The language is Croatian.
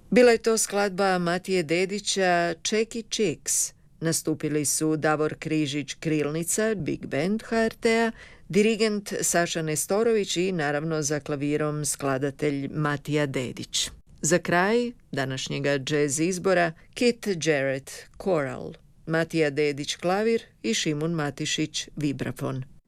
Bila je to skladba Matije Dedića Čeki Čiks. Nastupili su Davor Križić-Krilnica, Big Band HRT-a, dirigent Saša Nestorović i naravno za klavirom skladatelj Matija Dedić. Za kraj današnjega jazz izbora Kit Jarrett Choral, Matija Dedić klavir i Šimun Matišić vibrafon.